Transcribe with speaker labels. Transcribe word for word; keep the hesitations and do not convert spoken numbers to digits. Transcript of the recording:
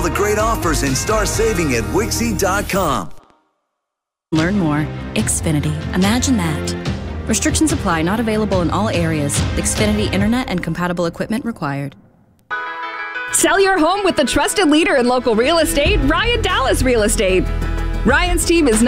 Speaker 1: the great offers and start saving at Wixie dot com.
Speaker 2: Learn more. Xfinity. Imagine that. Restrictions apply. Not available in all areas. Xfinity Internet and compatible equipment required.
Speaker 3: Sell your home with the trusted leader in local real estate, Ryan Dallas Real Estate. Ryan's team is